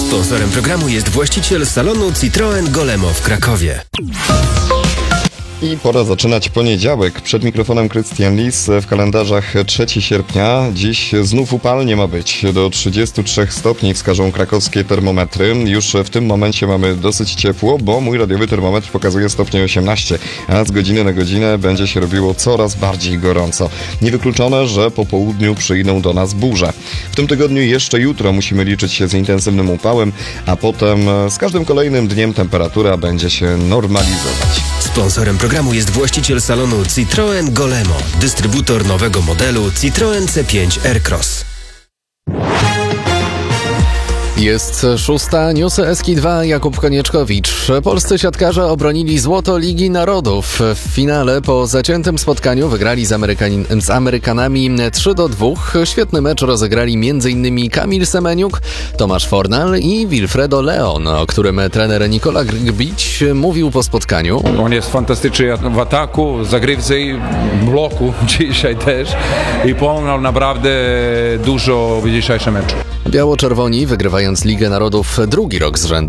Sponsorem programu jest właściciel salonu Citroen Golemo w Krakowie. I pora zaczynać poniedziałek. Przed mikrofonem Krystian Lis, w kalendarzach 3 sierpnia. Dziś znów upalnie ma być. Do 33 stopni wskażą krakowskie termometry. Już w tym momencie mamy dosyć ciepło, bo mój radiowy termometr pokazuje stopnie 18, a z godziny na godzinę będzie się robiło coraz bardziej gorąco. Niewykluczone, że po południu przyjdą do nas burze. W tym tygodniu jeszcze jutro musimy liczyć się z intensywnym upałem, a potem z każdym kolejnym dniem temperatura będzie się normalizować. Sponsorem programu jest właściciel salonu Citroen Golemo, dystrybutor nowego modelu Citroen C5 Aircross. Jest 6. Newsy Eski2, Jakub Konieczkowicz. Polscy siatkarze obronili złoto Ligi Narodów. W finale po zaciętym spotkaniu wygrali z Amerykanami 3-2. Świetny mecz rozegrali m.in. Kamil Semeniuk, Tomasz Fornal i Wilfredo Leon, o którym trener Nikola Grbić mówił po spotkaniu. On jest fantastyczny w ataku, zagrywce i bloku dzisiaj też i pomagał naprawdę dużo w dzisiejszym meczu. Biało-czerwoni, wygrywając Ligę Narodów drugi rok z rzędu,